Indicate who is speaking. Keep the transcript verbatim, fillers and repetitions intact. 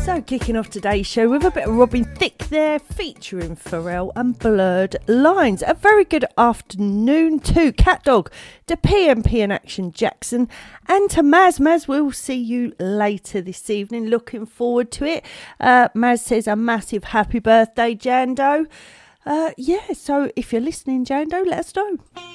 Speaker 1: So kicking off today's show with a bit of Robin Thicke there, featuring Pharrell and Blurred Lines. A very good afternoon to CatDog, to P M P and Action Jackson, and to Maz. Maz, we'll see you later this evening. Looking forward to it. Uh, Maz says a massive happy birthday, Jando. Uh, yeah, so if you're listening, Jando, let us know.